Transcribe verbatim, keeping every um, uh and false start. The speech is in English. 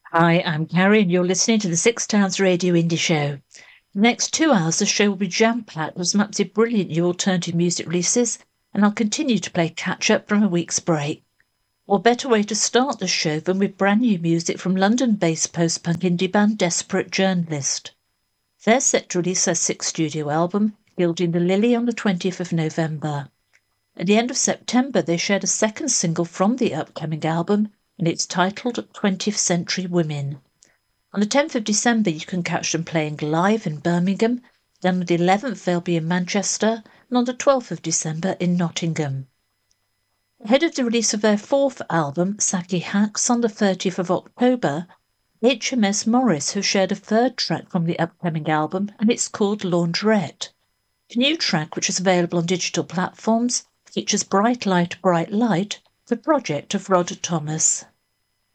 Hi, I'm Carrie, and you're listening to the Six Towns Radio Indie Show. The next two hours, the show will be jam-packed with some absolutely brilliant new alternative music releases, and I'll continue to play catch-up from a week's break. What better way to start the show than with brand new music from London-based post-punk indie band Desperate Journalist. They're set to release their sixth studio album, Gilding the Lily, on the twentieth of November. At the end of September, they shared a second single from the upcoming album, and it's titled twentieth Century Women. On the tenth of December, you can catch them playing live in Birmingham. Then on the eleventh, they'll be in Manchester, and on the twelfth of December in Nottingham. Ahead of the release of their fourth album, Saki Hacks, on the thirtieth of October, H M S Morris have shared a third track from the upcoming album, and it's called Laundrette. The new track, which is available on digital platforms, features Bright Light, Bright Light, the project of Rod Thomas.